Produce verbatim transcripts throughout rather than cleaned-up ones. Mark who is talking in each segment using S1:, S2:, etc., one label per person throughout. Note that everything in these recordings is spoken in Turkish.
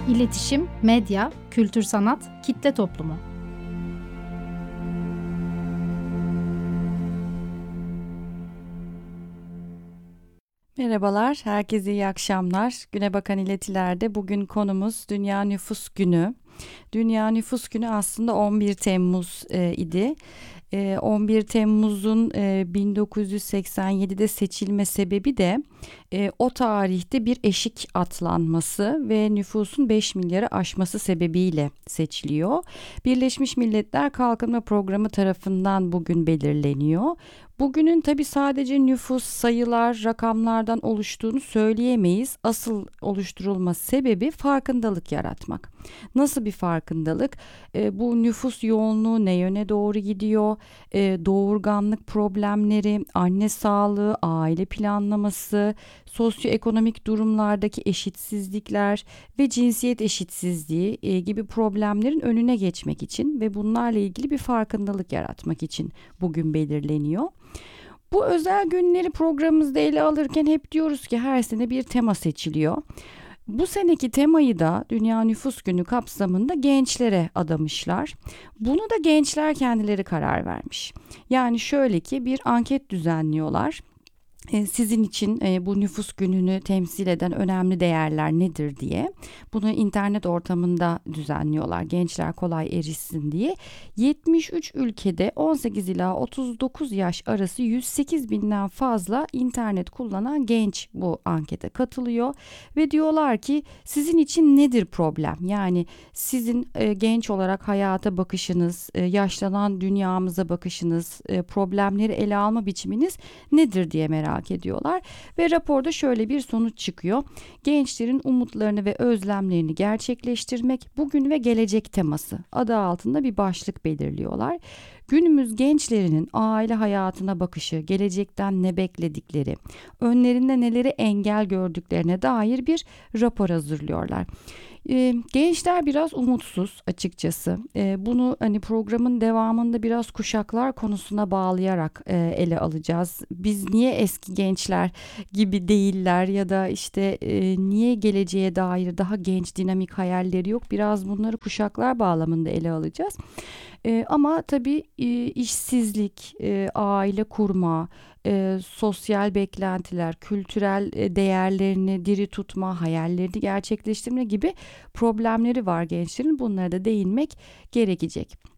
S1: İletişim, medya, kültür sanat, kitle toplumu.
S2: Merhabalar, herkese iyi akşamlar. Güne Bakan İletiler'de bugün konumuz Dünya Nüfus Günü. Dünya Nüfus Günü aslında on bir Temmuz e, idi. E, on bir Temmuz'un e, bin dokuz yüz seksen yedide seçilme sebebi de e, o tarihte bir eşik atlanması ve nüfusun beş milyarı aşması sebebiyle seçiliyor. Birleşmiş Milletler Kalkınma Programı tarafından bugün belirleniyor. Bugünün tabii sadece nüfus, sayılar, rakamlardan oluştuğunu söyleyemeyiz. Asıl oluşturulma sebebi farkındalık yaratmak. Nasıl bir farkındalık? E, bu nüfus yoğunluğu ne yöne doğru gidiyor? E, doğurganlık problemleri, anne sağlığı, aile planlaması, sosyoekonomik durumlardaki eşitsizlikler ve cinsiyet eşitsizliği e, gibi problemlerin önüne geçmek için ve bunlarla ilgili bir farkındalık yaratmak için bugün belirleniyor. Bu özel günleri programımızda ele alırken hep diyoruz ki her sene bir tema seçiliyor. Bu seneki temayı da Dünya Nüfus Günü kapsamında gençlere adamışlar. Bunu da gençler kendileri karar vermiş. Yani şöyle ki bir anket düzenliyorlar. Sizin için bu nüfus gününü temsil eden önemli değerler nedir diye. Bunu internet ortamında düzenliyorlar. Gençler kolay erişsin diye. yetmiş üç ülkede on sekiz ila otuz dokuz yaş arası yüz sekiz binden fazla internet kullanan genç bu ankete katılıyor. Ve diyorlar ki sizin için nedir problem? Yani sizin genç olarak hayata bakışınız, yaşlanan dünyamıza bakışınız, problemleri ele alma biçiminiz nedir diye merak ediyorlar ve raporda şöyle bir sonuç çıkıyor. Gençlerin umutlarını ve özlemlerini gerçekleştirmek bugün ve gelecek teması adı altında bir başlık belirliyorlar. Günümüz gençlerinin aile hayatına bakışı, gelecekten ne bekledikleri, önlerinde neleri engel gördüklerine dair bir rapor hazırlıyorlar. Ee, gençler biraz umutsuz açıkçası. Ee, bunu hani programın devamında biraz kuşaklar konusuna bağlayarak e, ele alacağız. Biz niye eski gençler gibi değiller ya da işte e, niye geleceğe dair daha genç dinamik hayalleri yok? Biraz bunları kuşaklar bağlamında ele alacağız. E, ama tabii e, işsizlik, e, aile kurma, e, sosyal beklentiler, kültürel e, değerlerini diri tutma, hayallerini gerçekleştirme gibi problemleri var gençlerin. Bunlara da değinmek gerekecek.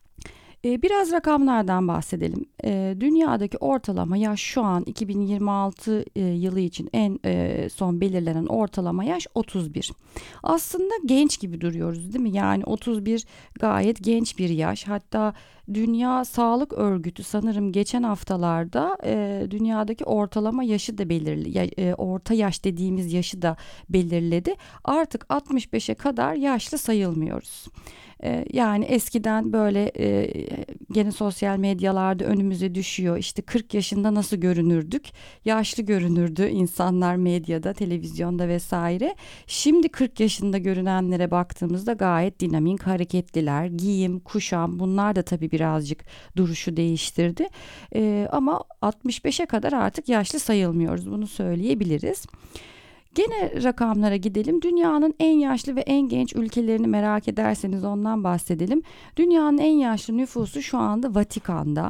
S2: Biraz rakamlardan bahsedelim. Dünyadaki ortalama yaş şu an iki bin yirmi altı yılı için en son belirlenen ortalama yaş otuz bir. Aslında genç gibi duruyoruz değil mi? Yani otuz bir gayet genç bir yaş. Hatta Dünya Sağlık Örgütü sanırım geçen haftalarda dünyadaki ortalama yaşı da belirli, orta yaş dediğimiz yaşı da belirledi. Artık altmış beşe kadar yaşlı sayılmıyoruz. Yani eskiden böyle e, gene sosyal medyalarda önümüze düşüyor. İşte kırk yaşında nasıl görünürdük? Yaşlı görünürdü insanlar medyada, televizyonda vesaire. Şimdi kırk yaşında görünenlere baktığımızda gayet dinamik, hareketliler. Giyim, kuşam bunlar da tabii birazcık duruşu değiştirdi. E, ama altmış beşe kadar artık yaşlı sayılmıyoruz. Bunu söyleyebiliriz. Gene rakamlara gidelim. Dünyanın en yaşlı ve en genç ülkelerini merak ederseniz ondan bahsedelim. Dünyanın en yaşlı nüfusu şu anda Vatikan'da.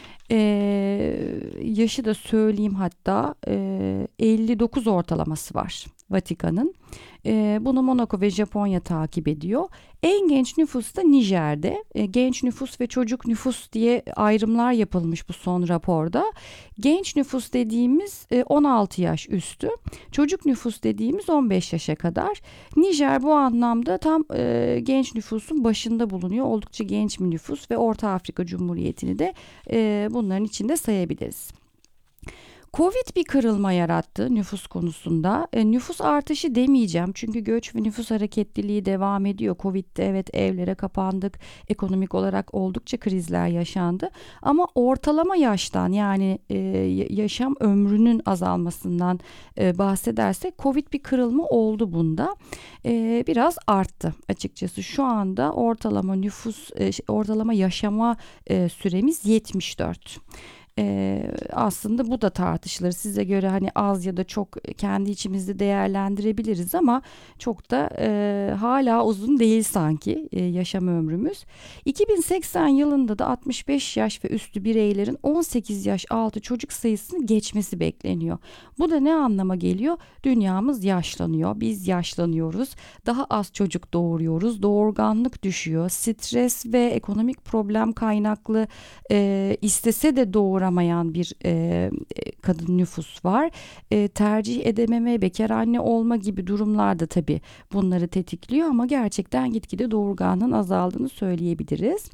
S2: Ee, yaşı da söyleyeyim hatta e, elli dokuz ortalaması var Vatikan'ın. E, bunu Monaco ve Japonya takip ediyor. En genç nüfus da Nijer'de. E, genç nüfus ve çocuk nüfus diye ayrımlar yapılmış bu son raporda. Genç nüfus dediğimiz e, on altı yaş üstü. Çocuk nüfus dediğimiz on beş yaşa kadar. Nijer bu anlamda tam e, genç nüfusun başında bulunuyor. Oldukça genç bir nüfus ve Orta Afrika Cumhuriyeti'ni de e, bunların içinde sayabiliriz. Covid bir kırılma yarattı nüfus konusunda. E, nüfus artışı demeyeceğim çünkü göç ve nüfus hareketliliği devam ediyor. Covid'de evet evlere kapandık, ekonomik olarak oldukça krizler yaşandı. Ama ortalama yaştan yani e, yaşam ömrünün azalmasından e, bahsedersek Covid bir kırılma oldu bunda. E, biraz arttı açıkçası. Şu anda ortalama nüfus, e, ortalama yaşama e, süremiz yetmiş dört. Ee, aslında bu da tartışılır. Size göre hani az ya da çok kendi içimizde değerlendirebiliriz ama çok da e, hala uzun değil sanki e, yaşam ömrümüz. iki bin seksen yılında da altmış beş yaş ve üstü bireylerin on sekiz yaş altı çocuk sayısını geçmesi bekleniyor. Bu da ne anlama geliyor? Dünyamız yaşlanıyor, biz yaşlanıyoruz, daha az çocuk doğuruyoruz, doğurganlık düşüyor, stres ve ekonomik problem kaynaklı e, istese de doğuramayan bir e, kadın nüfus var. E, tercih edememe, bekar anne olma gibi durumlar da tabii bunları tetikliyor ama gerçekten gitgide doğurganlığın azaldığını söyleyebiliriz.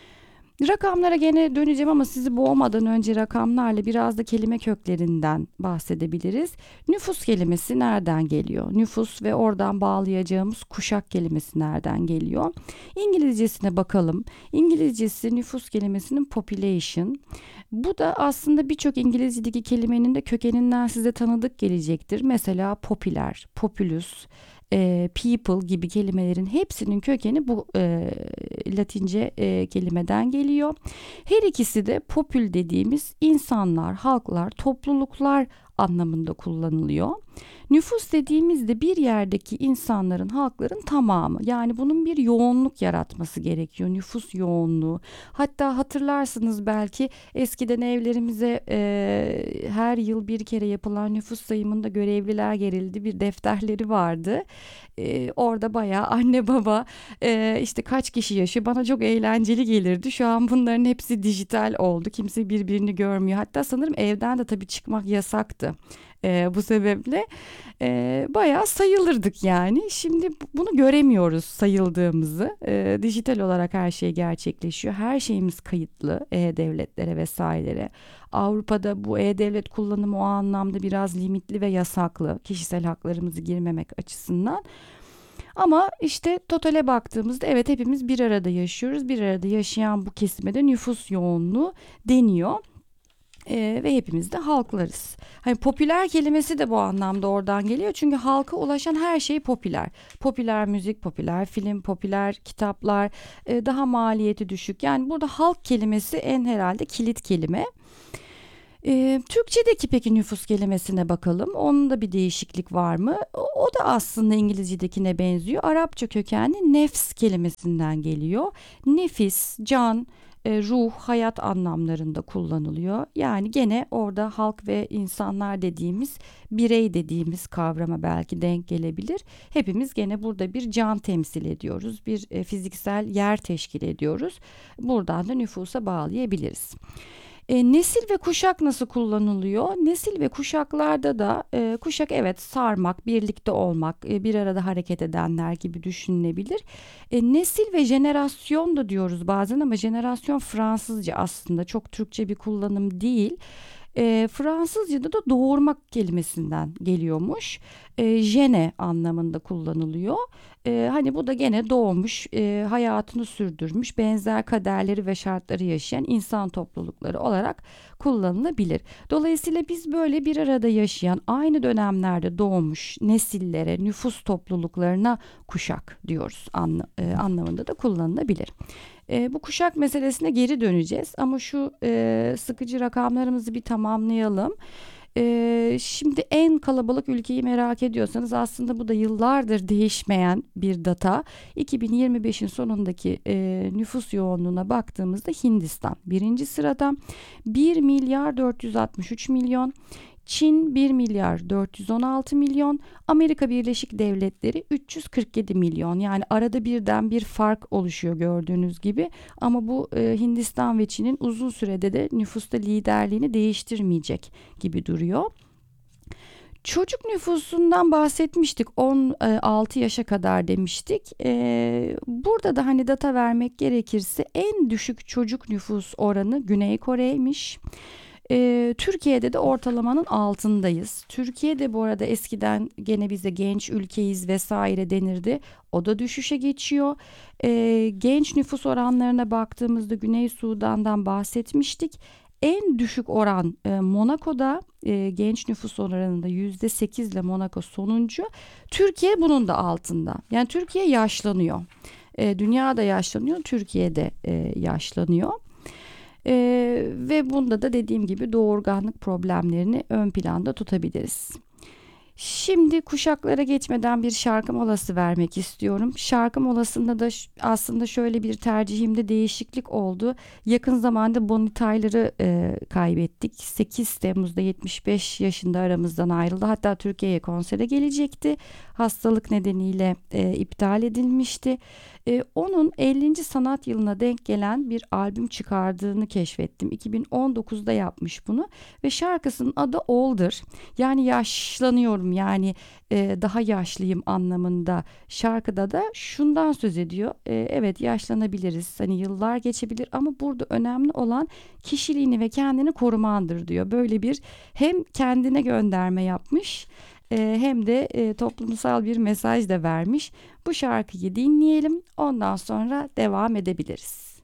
S2: Rakamlara gene döneceğim ama sizi boğmadan önce rakamlarla biraz da kelime köklerinden bahsedebiliriz. Nüfus kelimesi nereden geliyor? Nüfus ve oradan bağlayacağımız kuşak kelimesi nereden geliyor? İngilizcesine bakalım. İngilizcesi nüfus kelimesinin population. Bu da aslında birçok İngilizce'deki kelimenin de kökeninden size tanıdık gelecektir. Mesela popüler, populus, e, people gibi kelimelerin hepsinin kökeni bu e, Latince e, kelimeden geliyor. Her ikisi de popül dediğimiz insanlar, halklar, topluluklar anlamında kullanılıyor. Nüfus dediğimizde bir yerdeki insanların, halkların tamamı. Yani bunun bir yoğunluk yaratması gerekiyor. Nüfus yoğunluğu. Hatta hatırlarsınız belki eskiden evlerimize e, her yıl bir kere yapılan nüfus sayımında görevliler gerildi. Bir defterleri vardı. E, orada bayağı anne baba e, işte kaç kişi yaşıyor. Bana çok eğlenceli gelirdi. Şu an bunların hepsi dijital oldu. Kimse birbirini görmüyor. Hatta sanırım evden de tabii çıkmak yasaktı. Ee, bu sebeple e, bayağı sayılırdık yani. Şimdi bunu göremiyoruz sayıldığımızı. E, dijital olarak her şey gerçekleşiyor. Her şeyimiz kayıtlı e-devletlere vesairelere. Avrupa'da bu e-devlet kullanımı o anlamda biraz limitli ve yasaklı. Kişisel haklarımızı girmemek açısından. Ama işte totale baktığımızda evet hepimiz bir arada yaşıyoruz. Bir arada yaşayan bu kesime de nüfus yoğunluğu deniyor. Ee, ve hepimiz de halklarız. Hani popüler kelimesi de bu anlamda oradan geliyor. Çünkü halka ulaşan her şey popüler. Popüler müzik, popüler film, popüler kitaplar, e, daha maliyeti düşük. Yani burada halk kelimesi en herhalde kilit kelime. E, Türkçedeki peki nüfus kelimesine bakalım. Onun da bir değişiklik var mı? O, o da aslında İngilizce'dekine benziyor. Arapça kökenli nefs kelimesinden geliyor. Nefis, can, e, ruh, hayat anlamlarında kullanılıyor. Yani gene orada halk ve insanlar dediğimiz, birey dediğimiz kavrama belki denk gelebilir. Hepimiz gene burada bir can temsil ediyoruz. Bir e, fiziksel yer teşkil ediyoruz. Buradan da nüfusa bağlayabiliriz. E, nesil ve kuşak nasıl kullanılıyor? Nesil ve kuşaklarda da e, kuşak evet sarmak, birlikte olmak, e, bir arada hareket edenler gibi düşünülebilir. E, nesil ve jenerasyon da diyoruz bazen ama jenerasyon Fransızca aslında çok Türkçe bir kullanım değil. E, Fransızca'da da doğurmak kelimesinden geliyormuş. E, jene anlamında kullanılıyor. E, hani bu da gene doğmuş, e, hayatını sürdürmüş, benzer kaderleri ve şartları yaşayan insan toplulukları olarak kullanılabilir. Dolayısıyla biz böyle bir arada yaşayan, aynı dönemlerde doğmuş nesillere, nüfus topluluklarına kuşak diyoruz anla, e, anlamında da kullanılabilir. E, bu kuşak meselesine geri döneceğiz ama şu e, sıkıcı rakamlarımızı bir tamamlayalım. E, şimdi en kalabalık ülkeyi merak ediyorsanız aslında bu da yıllardır değişmeyen bir data. iki bin yirmi beşin sonundaki e, nüfus yoğunluğuna baktığımızda Hindistan birinci sırada bir milyar dört yüz altmış üç milyon. Çin bir milyar dört yüz on altı milyon, Amerika Birleşik Devletleri üç yüz kırk yedi milyon. Yani arada birden bir fark oluşuyor gördüğünüz gibi. Ama bu e, Hindistan ve Çin'in uzun sürede de nüfusta liderliğini değiştirmeyecek gibi duruyor. Çocuk nüfusundan bahsetmiştik, on altı yaşa kadar demiştik. Ee, burada da hani data vermek gerekirse en düşük çocuk nüfus oranı Güney Kore'ymiş. Ee, Türkiye'de de ortalamanın altındayız. Türkiye'de bu arada eskiden gene bize genç ülkeyiz vesaire denirdi. O da düşüşe geçiyor. Ee, genç nüfus oranlarına baktığımızda Güney Sudan'dan bahsetmiştik. En düşük oran e, Monaco'da, e, genç nüfus oranında yüzde sekiz ile Monaco sonuncu. Türkiye bunun da altında. Yani Türkiye yaşlanıyor. E, dünya da yaşlanıyor, Türkiye de e, yaşlanıyor. Ee, ve bunda da dediğim gibi doğurganlık problemlerini ön planda tutabiliriz. Şimdi kuşaklara geçmeden bir şarkı molası vermek istiyorum. Şarkı molasında da aslında şöyle bir tercihimde değişiklik oldu. Yakın zamanda Bonnie Tyler'ı e, kaybettik. sekiz Temmuz'da yetmiş beş yaşında aramızdan ayrıldı. Hatta Türkiye'ye konsere gelecekti. Hastalık nedeniyle e, iptal edilmişti. E, onun ellinci sanat yılına denk gelen bir albüm çıkardığını keşfettim. iki bin on dokuzda yapmış bunu ve şarkısının adı Older. Yani yaşlanıyorum, yani e, daha yaşlıyım anlamında. Şarkıda da şundan söz ediyor. E, evet, yaşlanabiliriz. Hani yıllar geçebilir ama burada önemli olan kişiliğini ve kendini korumandır diyor. Böyle bir hem kendine gönderme yapmış, e, hem de e, toplumsal bir mesaj da vermiş. Bu şarkıyı dinleyelim. Ondan sonra devam edebiliriz.